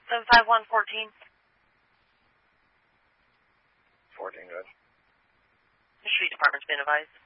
75114. 14, good. The street department's been advised.